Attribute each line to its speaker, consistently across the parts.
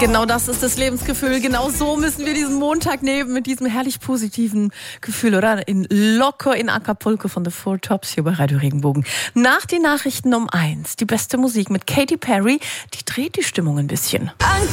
Speaker 1: Genau das ist das Lebensgefühl. Genau so müssen wir diesen Montag nehmen, mit diesem herrlich positiven Gefühl, oder? In Loco in Acapulco von The Four Tops hier bei Radio Regenbogen. Nach den Nachrichten um 1. Die beste Musik mit Katy Perry. Die dreht die Stimmung ein bisschen.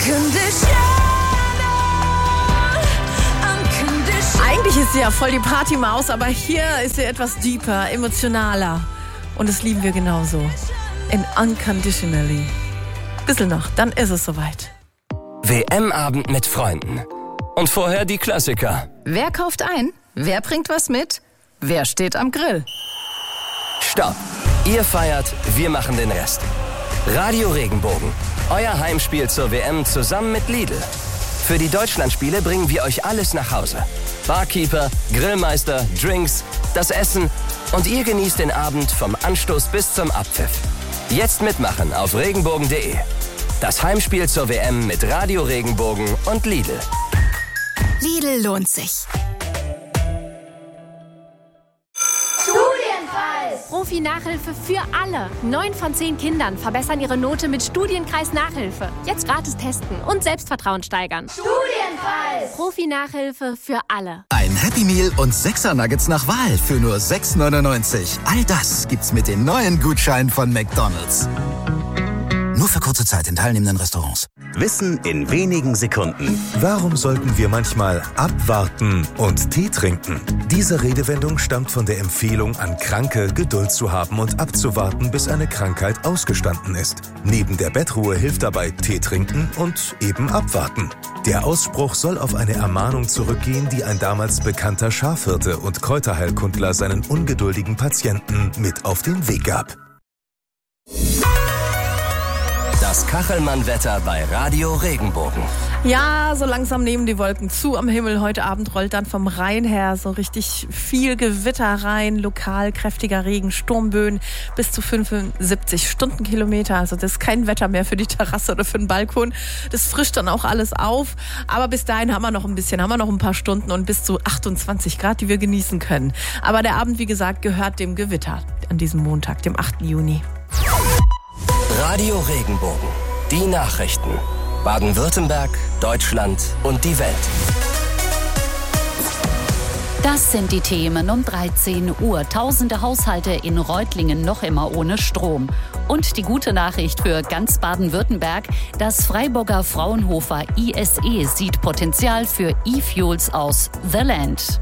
Speaker 1: Eigentlich ist sie ja voll die Partymaus, aber hier ist sie etwas deeper, emotionaler. Und das lieben wir genauso. In Unconditionally. Bisschen noch, dann ist es soweit.
Speaker 2: WM-Abend mit Freunden. Und vorher die Klassiker.
Speaker 3: Wer kauft ein? Wer bringt was mit? Wer steht am Grill?
Speaker 2: Stopp! Ihr feiert, wir machen den Rest. Radio Regenbogen. Euer Heimspiel zur WM zusammen mit Lidl. Für die Deutschlandspiele bringen wir euch alles nach Hause. Barkeeper, Grillmeister, Drinks, das Essen und ihr genießt den Abend vom Anstoß bis zum Abpfiff. Jetzt mitmachen auf regenbogen.de. Das Heimspiel zur WM mit Radio Regenbogen und Lidl.
Speaker 3: Lidl lohnt sich.
Speaker 4: Profi-Nachhilfe für alle. 9 von 10 Kindern verbessern ihre Note mit Studienkreis Nachhilfe. Jetzt gratis testen und Selbstvertrauen steigern. Studienkreis! Profi-Nachhilfe für alle.
Speaker 5: Ein Happy Meal und 6er Nuggets nach Wahl für nur 6,99. All das gibt's mit den neuen Gutscheinen von McDonald's. Nur für kurze Zeit in teilnehmenden Restaurants.
Speaker 6: Wissen in wenigen Sekunden. Warum sollten wir manchmal abwarten und Tee trinken? Diese Redewendung stammt von der Empfehlung an Kranke, Geduld zu haben und abzuwarten, bis eine Krankheit ausgestanden ist. Neben der Bettruhe hilft dabei Tee trinken und eben abwarten. Der Ausspruch soll auf eine Ermahnung zurückgehen, die ein damals bekannter Schafhirte und Kräuterheilkundler seinen ungeduldigen Patienten mit auf den Weg gab.
Speaker 2: Das Kachelmann-Wetter bei Radio Regenbogen.
Speaker 1: Ja, so langsam nehmen die Wolken zu am Himmel. Heute Abend rollt dann vom Rhein her so richtig viel Gewitter rein. Lokal kräftiger Regen, Sturmböen bis zu 75 Stundenkilometer. Also das ist kein Wetter mehr für die Terrasse oder für den Balkon. Das frischt dann auch alles auf. Aber bis dahin haben wir noch ein paar Stunden und bis zu 28 Grad, die wir genießen können. Aber der Abend, wie gesagt, gehört dem Gewitter an diesem Montag, dem 8. Juni.
Speaker 2: Radio Regenbogen. Die Nachrichten. Baden-Württemberg, Deutschland und die Welt.
Speaker 7: Das sind die Themen um 13 Uhr. Tausende Haushalte in Reutlingen noch immer ohne Strom. Und die gute Nachricht für ganz Baden-Württemberg: Das Freiburger Fraunhofer ISE sieht Potenzial für E-Fuels aus The Land.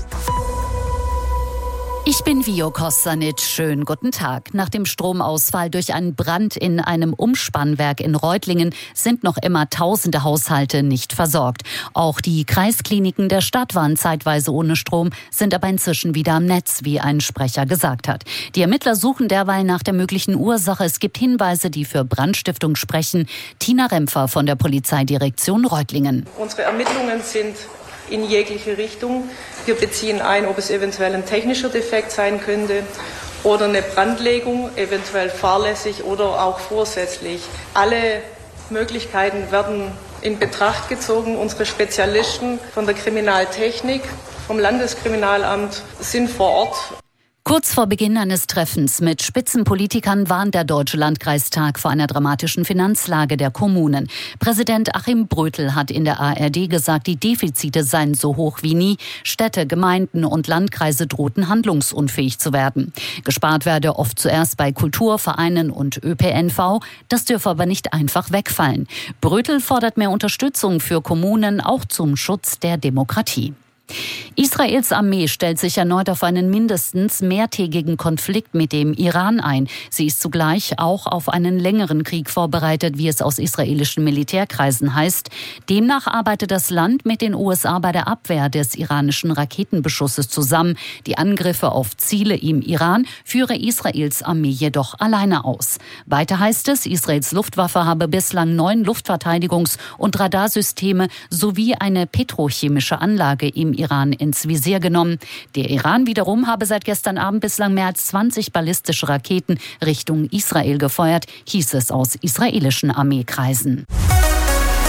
Speaker 7: Ich bin Vio Kostanic. Schönen guten Tag. Nach dem Stromausfall durch einen Brand in einem Umspannwerk in Reutlingen sind noch immer tausende Haushalte nicht versorgt. Auch die Kreiskliniken der Stadt waren zeitweise ohne Strom, sind aber inzwischen wieder am Netz, wie ein Sprecher gesagt hat. Die Ermittler suchen derweil nach der möglichen Ursache. Es gibt Hinweise, die für Brandstiftung sprechen. Tina Rempfer von der Polizeidirektion Reutlingen.
Speaker 8: Unsere Ermittlungen sind in jegliche Richtung. Wir beziehen ein, ob es eventuell ein technischer Defekt sein könnte oder eine Brandlegung, eventuell fahrlässig oder auch vorsätzlich. Alle Möglichkeiten werden in Betracht gezogen. Unsere Spezialisten von der Kriminaltechnik, vom Landeskriminalamt sind vor Ort.
Speaker 7: Kurz vor Beginn eines Treffens mit Spitzenpolitikern warnt der Deutsche Landkreistag vor einer dramatischen Finanzlage der Kommunen. Präsident Achim Brötel hat in der ARD gesagt, die Defizite seien so hoch wie nie. Städte, Gemeinden und Landkreise drohten handlungsunfähig zu werden. Gespart werde oft zuerst bei Kultur, Vereinen und ÖPNV. Das dürfe aber nicht einfach wegfallen. Brötel fordert mehr Unterstützung für Kommunen, auch zum Schutz der Demokratie. Israels Armee stellt sich erneut auf einen mindestens mehrtägigen Konflikt mit dem Iran ein. Sie ist zugleich auch auf einen längeren Krieg vorbereitet, wie es aus israelischen Militärkreisen heißt. Demnach arbeitet das Land mit den USA bei der Abwehr des iranischen Raketenbeschusses zusammen. Die Angriffe auf Ziele im Iran führe Israels Armee jedoch alleine aus. Weiter heißt es, Israels Luftwaffe habe bislang 9 Luftverteidigungs- und Radarsysteme sowie eine petrochemische Anlage im Iran ins Visier genommen. Der Iran wiederum habe seit gestern Abend bislang mehr als 20 ballistische Raketen Richtung Israel gefeuert, hieß es aus israelischen Armeekreisen.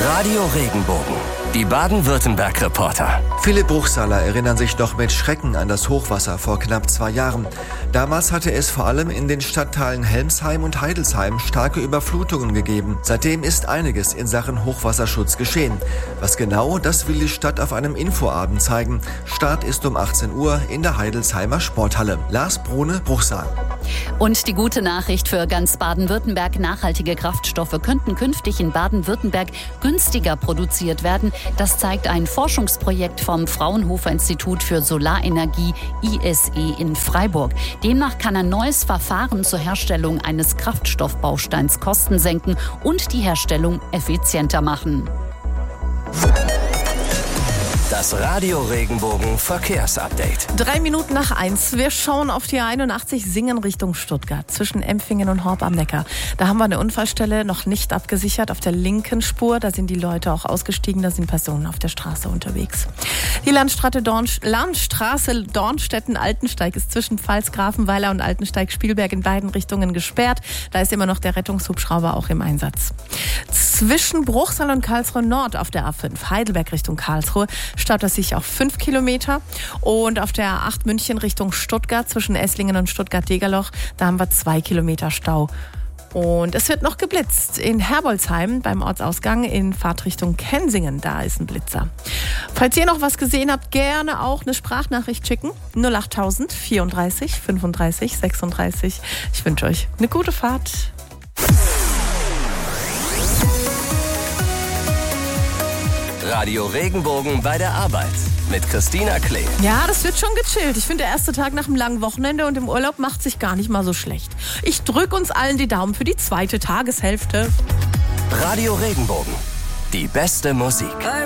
Speaker 2: Radio Regenbogen, die Baden-Württemberg-Reporter.
Speaker 9: Viele Bruchsaler erinnern sich noch mit Schrecken an das Hochwasser vor knapp 2 Jahren. Damals hatte es vor allem in den Stadtteilen Helmsheim und Heidelsheim starke Überflutungen gegeben. Seitdem ist einiges in Sachen Hochwasserschutz geschehen. Was genau, das will die Stadt auf einem Infoabend zeigen. Start ist um 18 Uhr in der Heidelsheimer Sporthalle. Lars Brune, Bruchsal.
Speaker 7: Und die gute Nachricht für ganz Baden-Württemberg: nachhaltige Kraftstoffe könnten künftig in Baden-Württemberg günstiger produziert werden. Das zeigt ein Forschungsprojekt vom Fraunhofer Institut für Solarenergie ISE in Freiburg. Demnach kann ein neues Verfahren zur Herstellung eines Kraftstoffbausteins Kosten senken und die Herstellung effizienter machen.
Speaker 2: Das Radio Regenbogen Verkehrsupdate.
Speaker 1: 3 Minuten nach 1. Wir schauen auf die 81 Singen Richtung Stuttgart zwischen Empfingen und Horb am Neckar. Da haben wir eine Unfallstelle noch nicht abgesichert auf der linken Spur. Da sind die Leute auch ausgestiegen, da sind Personen auf der Straße unterwegs. Die Landstraße Dornstetten-Altensteig ist zwischen Pfalz-Grafenweiler und Altensteig-Spielberg in beiden Richtungen gesperrt. Da ist immer noch der Rettungshubschrauber auch im Einsatz. Zwischen Bruchsal und Karlsruhe Nord auf der A5 Heidelberg Richtung Karlsruhe staut es sich auf 5 Kilometer. Und auf der A8 München Richtung Stuttgart zwischen Esslingen und Stuttgart-Degerloch, da haben wir 2 Kilometer Stau. Und es wird noch geblitzt in Herbolzheim beim Ortsausgang in Fahrtrichtung Kensingen. Da ist ein Blitzer. Falls ihr noch was gesehen habt, gerne auch eine Sprachnachricht schicken. 08000 34 35 36. Ich wünsche euch eine gute Fahrt.
Speaker 2: Radio Regenbogen bei der Arbeit mit Christina Klee.
Speaker 1: Ja, das wird schon gechillt. Ich finde, der erste Tag nach einem langen Wochenende und im Urlaub macht sich gar nicht mal so schlecht. Ich drücke uns allen die Daumen für die zweite Tageshälfte.
Speaker 2: Radio Regenbogen, die beste Musik.